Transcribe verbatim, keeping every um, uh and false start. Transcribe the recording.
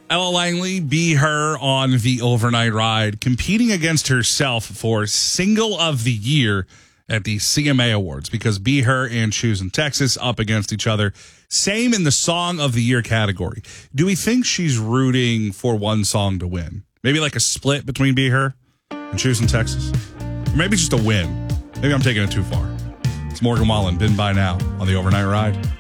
Ella Langley, Be Her on the overnight ride, competing against herself for Single of the Year at the C M A Awards, because Be Her and Shoes in Texas up against each other. Same in the Song of the Year category. Do we think she's rooting for one song to win? Maybe like a split between Be Her and Shoes in Texas? Or maybe just a win. Maybe I'm taking it too far. It's Morgan Wallen, Been By Now on the overnight ride.